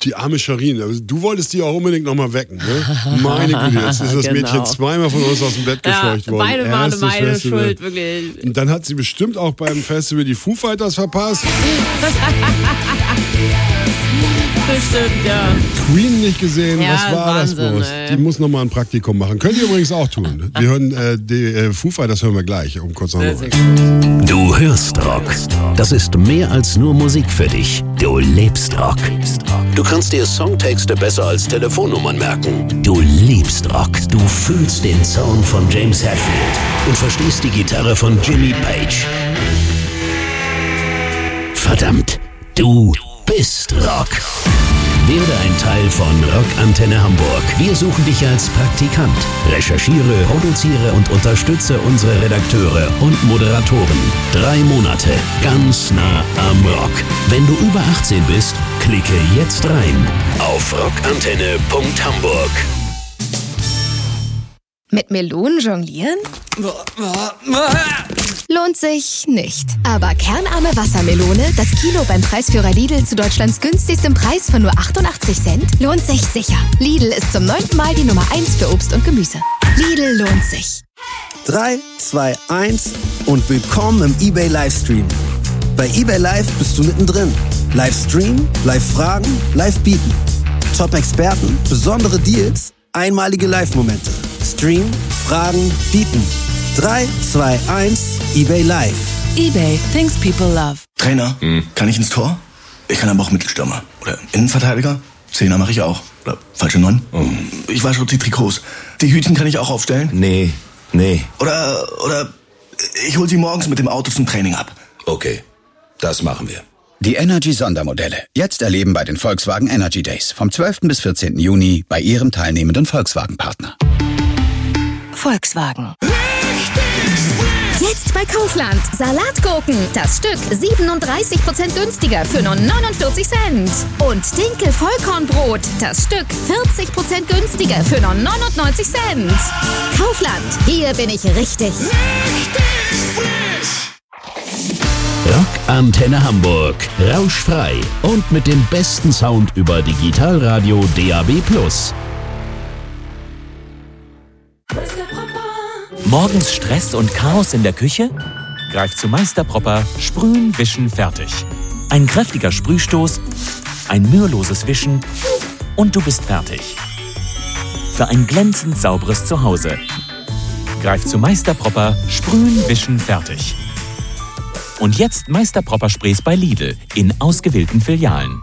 die arme Sharin. Du wolltest die auch unbedingt nochmal wecken, ne? Meine Güte, jetzt ist das Mädchen zweimal von uns aus dem Bett gescheucht worden. Beide waren meine Schuld, wirklich. Und dann hat sie bestimmt auch beim Festival die Foo Fighters verpasst. Bestimmt, ja. Queen nicht gesehen, ja, was war Wahnsinn, das bloß? Die muss nochmal ein Praktikum machen. Könnt ihr übrigens auch tun. Wir hören die Foo Fighters hören wir gleich um kurz nach 9. Du hörst Rock. Das ist mehr als nur Musik für dich. Du lebst Rock. Du kannst dir Songtexte besser als Telefonnummern merken. Du liebst Rock. Du fühlst den Sound von James Hetfield und verstehst die Gitarre von Jimmy Page. Verdammt, du bist Rock. Werde ein Teil von Rock Antenne Hamburg. Wir suchen dich als Praktikant. Recherchiere, produziere und unterstütze unsere Redakteure und Moderatoren. 3 Monate, ganz nah am Rock. Wenn du über 18 bist, klicke jetzt rein auf rockantenne.hamburg. Mit Melonen jonglieren? Lohnt sich nicht. Aber kernarme Wassermelone, das Kilo beim Preisführer Lidl zu Deutschlands günstigstem Preis von nur 88 Cent, lohnt sich sicher. Lidl ist zum 9. Mal die Nummer 1 für Obst und Gemüse. Lidl lohnt sich. 3, 2, 1 und willkommen im eBay Livestream. Bei eBay Live bist du mittendrin. Livestream, Live-Fragen, Live-Bieten. Top-Experten, besondere Deals, einmalige Live-Momente. Stream, Fragen, Bieten. 3, 2, 1, eBay Live. eBay, things people love. Trainer, kann ich ins Tor? Ich kann aber auch Mittelstürmer. Oder Innenverteidiger? 10er mache ich auch. Oder falsche 9? Ich wasche die Trikots. Die Hütchen kann ich auch aufstellen? Nee. Oder ich hol sie morgens mit dem Auto zum Training ab. Okay, das machen wir. Die Energy-Sondermodelle. Jetzt erleben bei den Volkswagen Energy Days. Vom 12. bis 14. Juni bei Ihrem teilnehmenden Volkswagen-Partner. Volkswagen. Jetzt bei Kaufland. Salatgurken. Das Stück 37% günstiger für nur 49 Cent. Und Dinkel Vollkornbrot. Das Stück 40% günstiger für nur 99 Cent. Kaufland. Hier bin ich richtig. Rock Antenne Hamburg. Rauschfrei. Und mit dem besten Sound über Digitalradio DAB+. Morgens Stress und Chaos in der Küche? Greif zu Meister Propper, Sprühen, Wischen, fertig. Ein kräftiger Sprühstoß, ein müheloses Wischen und du bist fertig. Für ein glänzend sauberes Zuhause. Greif zu Meister Propper, Sprühen, Wischen, fertig. Und jetzt Meister Propper Sprays bei Lidl in ausgewählten Filialen.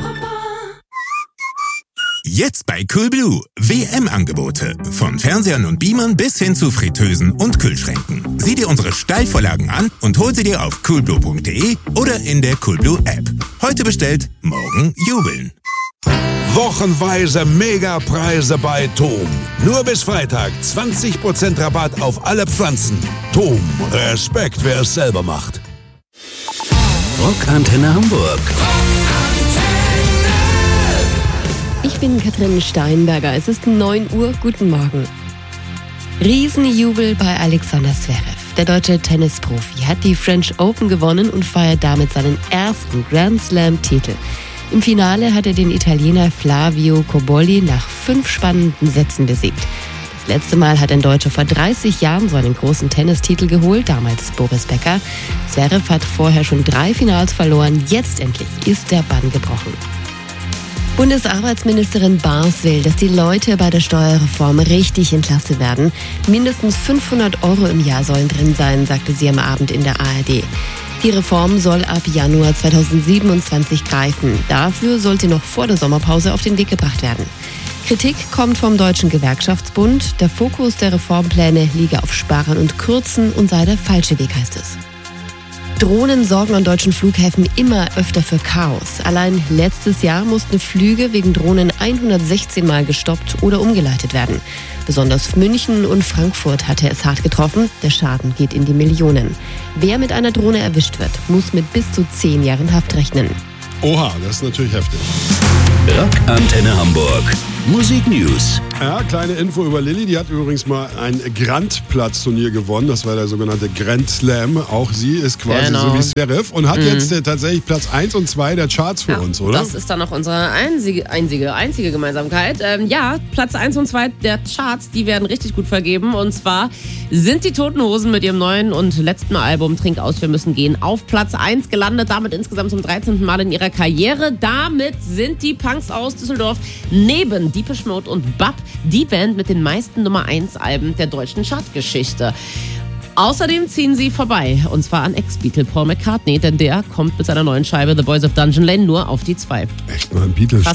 Jetzt bei Coolblue. WM-Angebote. Von Fernsehern und Beamern bis hin zu Fritteusen und Kühlschränken. Sieh dir unsere Steilvorlagen an und hol sie dir auf coolblue.de oder in der Coolblue-App. Heute bestellt, morgen jubeln. Wochenweise Megapreise bei TOM. Nur bis Freitag 20% Rabatt auf alle Pflanzen. TOM, Respekt, wer es selber macht. Rock Antenne Hamburg. Ich bin Katrin Steinberger. Es ist 9 Uhr. Guten Morgen. Riesenjubel bei Alexander Zverev. Der deutsche Tennisprofi hat die French Open gewonnen und feiert damit seinen ersten Grand Slam-Titel. Im Finale hat er den Italiener Flavio Cobolli nach 5 spannenden Sätzen besiegt. Das letzte Mal hat ein Deutscher vor 30 Jahren so einen großen Tennistitel geholt, damals Boris Becker. Zverev hat vorher schon 3 Finals verloren. Jetzt endlich ist der Bann gebrochen. Bundesarbeitsministerin Baars will, dass die Leute bei der Steuerreform richtig entlastet werden. Mindestens 500 € im Jahr sollen drin sein, sagte sie am Abend in der ARD. Die Reform soll ab Januar 2027 greifen. Dafür sollte noch vor der Sommerpause auf den Weg gebracht werden. Kritik kommt vom Deutschen Gewerkschaftsbund. Der Fokus der Reformpläne liege auf Sparen und Kürzen und sei der falsche Weg, heißt es. Drohnen sorgen an deutschen Flughäfen immer öfter für Chaos. Allein letztes Jahr mussten Flüge wegen Drohnen 116 Mal gestoppt oder umgeleitet werden. Besonders München und Frankfurt hatte es hart getroffen. Der Schaden geht in die Millionen. Wer mit einer Drohne erwischt wird, muss mit bis zu 10 Jahren Haft rechnen. Oha, das ist natürlich heftig. Rock Antenne Hamburg. Musik News. Ja, kleine Info über Lilly. Die hat übrigens mal ein Grand-Platz-Turnier gewonnen. Das war der sogenannte Grand Slam. Auch sie ist quasi so wie Serif und hat jetzt tatsächlich Platz 1 und 2 der Charts für uns, oder? Das ist dann auch unsere einzige Gemeinsamkeit. Platz 1 und 2 der Charts, die werden richtig gut vergeben. Und zwar sind die Toten Hosen mit ihrem neuen und letzten Album Trink aus, wir müssen gehen auf Platz 1 gelandet. Damit insgesamt zum 13. Mal in ihrer Karriere. Damit sind die Punks aus Düsseldorf neben Depeche Mode und BAP die Band mit den meisten Nummer 1 Alben der deutschen Chartgeschichte. Außerdem ziehen sie vorbei, und zwar an Ex-Beatle Paul McCartney, denn der kommt mit seiner neuen Scheibe The Boys of Dungeon Lane nur auf die 2. Echt mal ein Beatles-Schlag.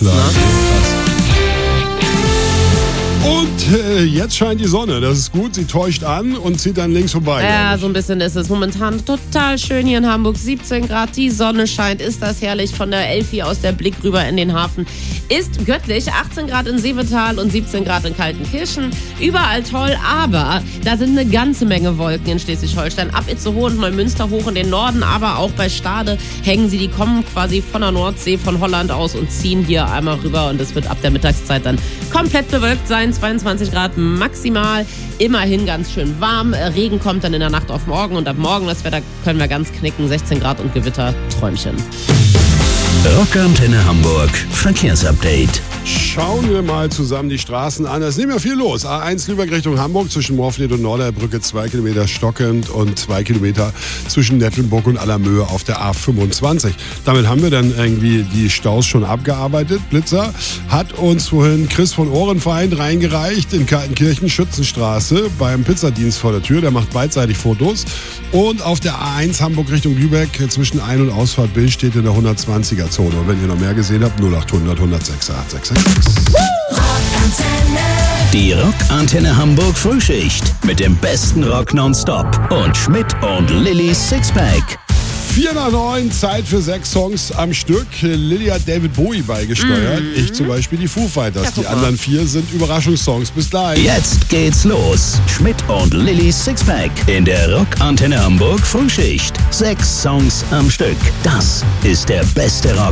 Und jetzt scheint die Sonne, das ist gut, sie täuscht an und zieht dann links vorbei. Ja, so ein bisschen ist es momentan total schön hier in Hamburg. 17 Grad, die Sonne scheint, ist das herrlich. Von der Elfi aus der Blick rüber in den Hafen ist göttlich. 18 Grad in Seevetal und 17 Grad in Kaltenkirchen. Überall toll, aber da sind eine ganze Menge Wolken in Schleswig-Holstein. Ab Itzehoe und Neumünster hoch in den Norden, aber auch bei Stade hängen sie. Die kommen quasi von der Nordsee, von Holland aus und ziehen hier einmal rüber. Und es wird ab der Mittagszeit dann komplett bewölkt sein. 22 Grad maximal, immerhin ganz schön warm. Regen kommt dann in der Nacht auf morgen und ab morgen, das Wetter können wir ganz knicken, 16 Grad und Gewitter, Träumchen. Rock Antenne Hamburg, Verkehrsupdate. Schauen wir mal zusammen die Straßen an. Es ist nicht mehr viel los. A1 Lübeck Richtung Hamburg zwischen Morfleet und Norderbrücke 2 Kilometer stockend und 2 Kilometer zwischen Nettlenburg und Allermöhe auf der A25. Damit haben wir dann irgendwie die Staus schon abgearbeitet. Blitzer hat uns vorhin Chris von Ohrenfeind reingereicht in Kaltenkirchen, Schützenstraße beim Pizzadienst vor der Tür. Der macht beidseitig Fotos. Und auf der A1 Hamburg Richtung Lübeck zwischen Ein- und Ausfahrt Bill steht in der 120er-Zone. Und wenn ihr noch mehr gesehen habt, 0800 106 866. Die Rock Antenne Hamburg Frühschicht mit dem besten Rock nonstop und Schmidt und Lillys Sixpack. 4 nach 9, Zeit für 6 Songs am Stück. Lilly hat David Bowie beigesteuert. Ich zum Beispiel die Foo Fighters. Die anderen 4 sind Überraschungssongs. Bis gleich. Jetzt geht's los. Schmidt und Lillys Sixpack in der Rock Antenne Hamburg Frühschicht. 6 Songs am Stück. Das ist der beste Rock